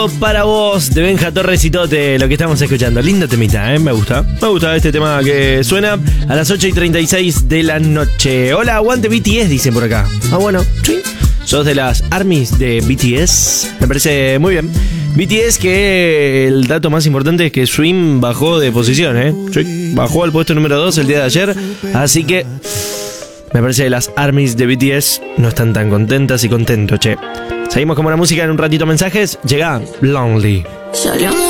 Para vos, de Benja Torres y Tote, lo que estamos escuchando. Linda temita, me gusta. Me gusta este tema que suena a las 8:36 de la noche. Hola, aguante BTS, dicen por acá. Ah, bueno, sí. Sos de las ARMYs de BTS. Me parece muy bien. BTS, que el dato más importante es que Swim bajó de posición, Sí, bajó al puesto número 2 el día de ayer. Así que me parece que las ARMYs de BTS no están tan contentas y contentos, che. Seguimos con la música en un ratito mensajes. Llega Lonely. Salimos